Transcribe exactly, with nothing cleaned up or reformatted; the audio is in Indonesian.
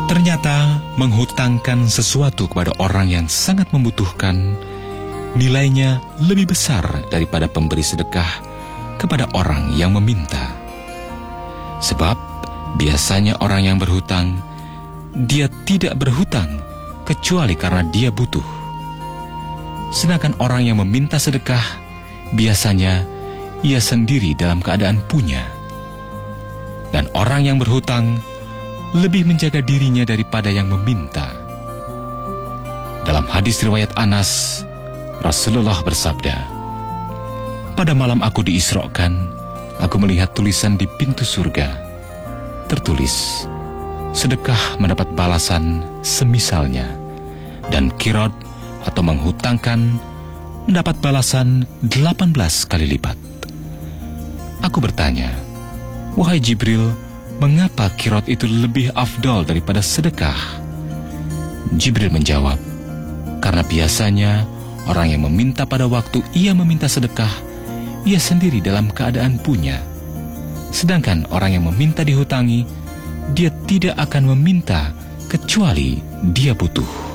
Ternyata menghutangkan sesuatu kepada orang yang sangat membutuhkan nilainya lebih besar daripada pemberi sedekah kepada orang yang meminta. Sebab biasanya orang yang berhutang, dia tidak berhutang kecuali karena dia butuh. Sedangkan orang yang meminta sedekah, biasanya ia sendiri dalam keadaan punya. Dan orang yang berhutang lebih menjaga dirinya daripada yang meminta. Dalam hadis riwayat Anas, Rasulullah bersabda, "Pada malam aku diisrokan, aku melihat tulisan di pintu surga. Tertulis, sedekah mendapat balasan semisalnya, dan kirot atau menghutangkan mendapat balasan delapan belas kali lipat." Aku bertanya, "Wahai Jibril, mengapa kirot itu lebih afdol daripada sedekah?" Jibril menjawab, "Karena biasanya orang yang meminta pada waktu ia meminta sedekah, ia sendiri dalam keadaan punya. Sedangkan orang yang meminta dihutangi, dia tidak akan meminta kecuali dia butuh."